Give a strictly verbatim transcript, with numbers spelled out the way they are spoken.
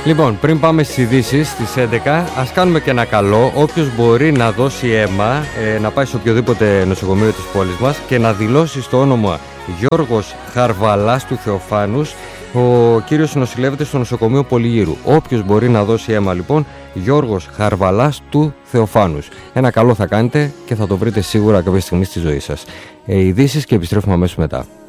Λοιπόν, πριν πάμε στις ειδήσεις στις έντεκα, ας κάνουμε και ένα καλό. Όποιος μπορεί να δώσει αίμα, ε, να πάει σε οποιοδήποτε νοσοκομείο της πόλης μας και να δηλώσει στο όνομα Γιώργος Χαρβαλάς του Θεοφάνους. Ο κύριος νοσηλεύεται στο νοσοκομείο Πολυγύρου. Όποιος μπορεί να δώσει αίμα, λοιπόν, Γιώργος Χαρβαλάς του Θεοφάνους. Ένα καλό θα κάνετε και θα το βρείτε σίγουρα κάποια στιγμή στη ζωή σας. Ε, ειδήσεις και επιστρέφουμε αμέσως μετά.